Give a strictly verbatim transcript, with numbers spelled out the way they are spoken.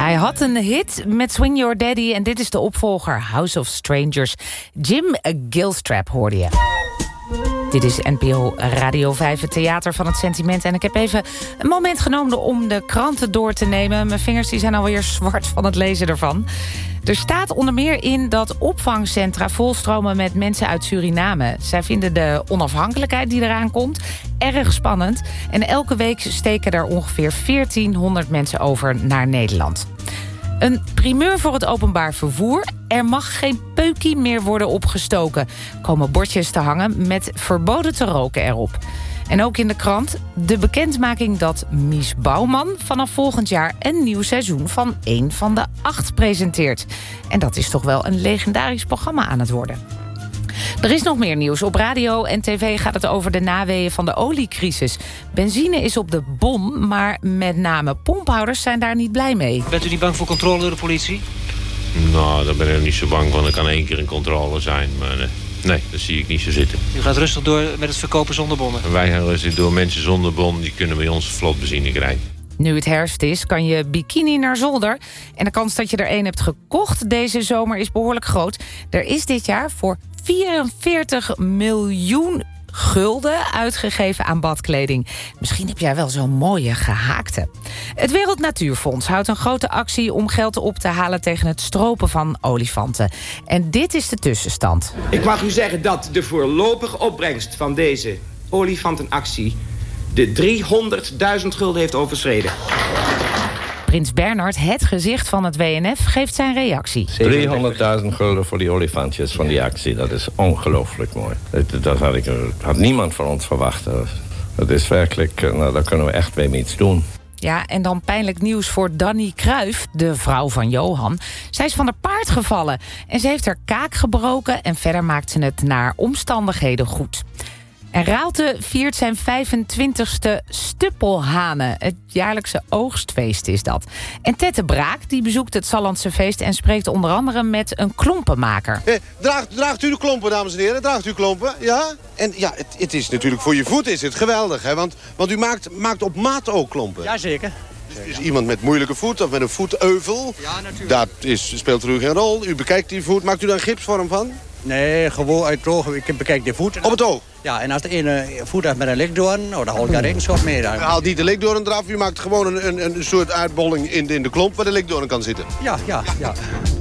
Hij had een hit met Swing Your Daddy en dit is de opvolger House of Strangers. Jim Gilstrap hoorde je. Dit is N P O Radio vijf, het theater van het sentiment. En ik heb even een moment genomen om de kranten door te nemen. Mijn vingers die zijn alweer zwart van het lezen ervan. Er staat onder meer in dat opvangcentra volstromen met mensen uit Suriname. Zij vinden de onafhankelijkheid die eraan komt erg spannend. En elke week steken er ongeveer veertienhonderd mensen over naar Nederland. Een primeur voor het openbaar vervoer. Er mag geen peukie meer worden opgestoken. Er komen bordjes te hangen met verboden te roken erop. En ook in de krant de bekendmaking dat Mies Bouwman vanaf volgend jaar een nieuw seizoen van één van de acht presenteert. En dat is toch wel een legendarisch programma aan het worden. Er is nog meer nieuws. Op radio en tv gaat het over de naweeën van de oliecrisis. Benzine is op de bom, maar met name pomphouders zijn daar niet blij mee. Bent u niet bang voor controle door de politie? Nou, daar ben ik niet zo bang van. Er kan één keer een controle zijn, maar nee, nee, dat zie ik niet zo zitten. U gaat rustig door met het verkopen zonder bonnen? Wij gaan rustig door. Mensen zonder bon, die kunnen bij ons vlot benzine krijgen. Nu het herfst is, kan je bikini naar zolder. En de kans dat je er één hebt gekocht deze zomer is behoorlijk groot. Er is dit jaar voor vierenveertig miljoen gulden uitgegeven aan badkleding. Misschien heb jij wel zo'n mooie gehaakte. Het Wereld Natuurfonds houdt een grote actie om geld op te halen tegen het stropen van olifanten. En dit is de tussenstand. Ik mag u zeggen dat de voorlopige opbrengst van deze olifantenactie de driehonderdduizend gulden heeft overschreden. Prins Bernhard, het gezicht van het W N F, geeft zijn reactie. driehonderdduizend gulden voor die olifantjes van die actie. Dat is ongelooflijk mooi. Dat, dat had, ik, had niemand van ons verwacht. Dat is werkelijk, nou, daar kunnen we echt mee iets doen. Ja, en dan pijnlijk nieuws voor Danny Cruijff, de vrouw van Johan. Zij is van haar paard gevallen en ze heeft haar kaak gebroken en verder maakt ze het naar omstandigheden goed. En Raalte viert zijn vijfentwintigste Stuppelhanen. Het jaarlijkse oogstfeest is dat. En Tette Braak die bezoekt het Sallandse feest en spreekt onder andere met een klompenmaker. Eh, draagt, draagt u de klompen, dames en heren? Draagt u klompen? Ja? En ja, het, het is natuurlijk voor je voet is het geweldig, hè? Want, want u maakt, maakt op maat ook klompen. Jazeker. Is iemand met moeilijke voet of met een voeteuvel? Ja, natuurlijk. Dat is, speelt er u geen rol. U bekijkt die voet. Maakt u daar een gipsvorm van? Nee, gewoon uit het oog. Ik bekijk de voet. Op het oog? Ja, en als de ene voet heeft met een likdoorn, oh, dan haal ik daar rekenschap mee. Dan... U haalt niet de likdoorn eraf. U maakt gewoon een, een, een soort uitbolling in de, in de klomp waar de likdoorn kan zitten. Ja, ja, ja.